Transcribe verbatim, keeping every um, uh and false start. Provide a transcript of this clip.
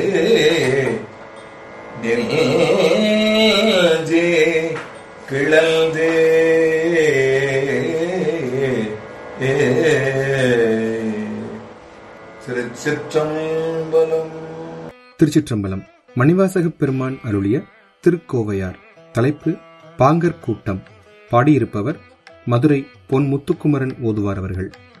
நெஞ்சே கிளந்தே திருச்சிற்றம்பலம். திருச்சிற்றம்பலம். மணிவாசகப் பெருமான் அருளிய திருக்கோவையார். தலைப்பு பாங்கர் கூட்டம். பாடியிருப்பவர் மதுரை பொன் முத்துக்குமரன் ஓதுவார் அவர்கள்.